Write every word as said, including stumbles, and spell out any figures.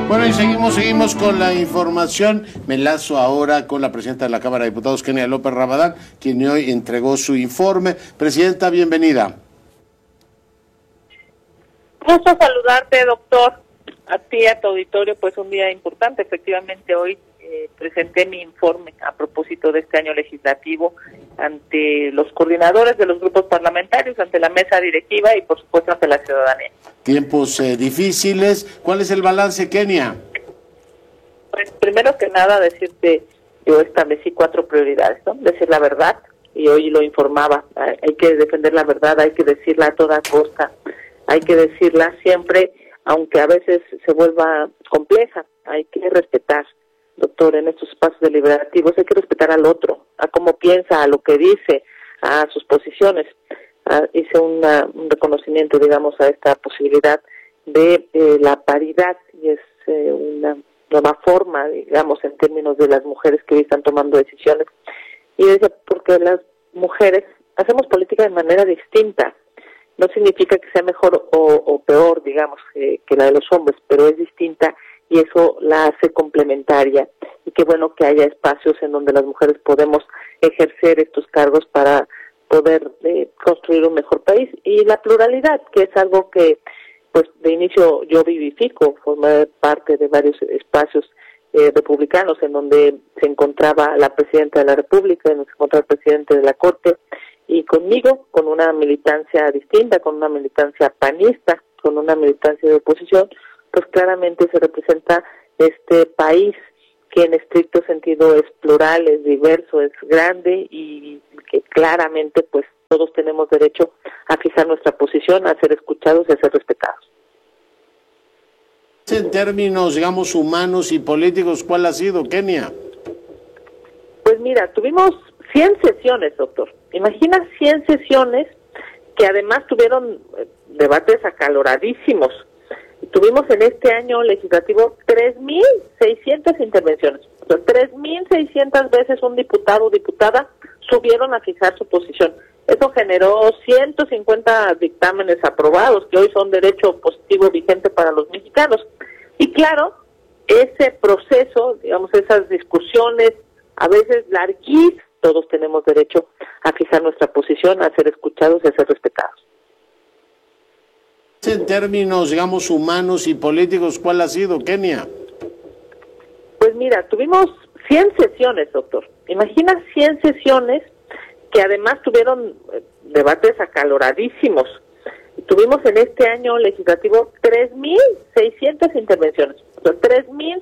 Bueno, y seguimos, seguimos con la información. Me enlazo ahora con la presidenta de la Cámara de Diputados, Kenia López Rabadán, quien hoy entregó su informe. Presidenta, bienvenida. Gusto saludarte, doctor. A ti, a tu auditorio, pues un día importante. Efectivamente, hoy eh, presenté mi informe a propósito de este año legislativo ante los coordinadores de los grupos parlamentarios, ante la mesa directiva y, por supuesto, ante la ciudadanía. Tiempos eh, difíciles. ¿Cuál es el balance, Kenia? Pues primero que nada decirte, yo establecí cuatro prioridades, ¿no? Decir la verdad, y hoy lo informaba, hay que defender la verdad, hay que decirla a toda costa, hay que decirla siempre, aunque a veces se vuelva compleja, hay que respetar, doctor, en estos espacios deliberativos hay que respetar al otro, a cómo piensa, a lo que dice, a sus posiciones. Uh, hice una, un reconocimiento, digamos, a esta posibilidad de eh, la paridad, y es eh, una nueva forma, digamos, en términos de las mujeres que hoy están tomando decisiones. Y decía, porque las mujeres hacemos política de manera distinta. No significa que sea mejor o, o peor, digamos, eh, que la de los hombres, pero es distinta y eso la hace complementaria. Y qué bueno que haya espacios en donde las mujeres podemos ejercer estos cargos para poder eh, construir un mejor país. Y la pluralidad, que es algo que pues de inicio yo vivifico, formé parte de varios espacios eh, republicanos en donde se encontraba la presidenta de la República, en donde se encontraba el presidente de la Corte, y conmigo, con una militancia distinta, con una militancia panista, con una militancia de oposición, pues claramente se representa este país que en estricto sentido es plural, es diverso, es grande y que claramente pues todos tenemos derecho a fijar nuestra posición, a ser escuchados y a ser respetados. En términos, digamos, humanos y políticos, ¿cuál ha sido, Kenia? Pues mira, tuvimos cien sesiones, doctor. Imagina cien sesiones que además tuvieron debates acaloradísimos. Tuvimos en este año legislativo tres mil seiscientas intervenciones. O sea, tres mil seiscientas veces un diputado o diputada subieron a fijar su posición. Eso generó ciento cincuenta dictámenes aprobados, que hoy son derecho positivo vigente para los mexicanos. Y claro, ese proceso, digamos, esas discusiones, a veces larguísimas, todos tenemos derecho a fijar nuestra posición, a ser escuchados y a ser respetados. En términos, digamos, humanos y políticos, ¿cuál ha sido, Kenia? Pues mira, tuvimos cien sesiones, doctor. Imagina cien sesiones que además tuvieron debates acaloradísimos. Tuvimos en este año legislativo tres mil seiscientas intervenciones. O sea, tres mil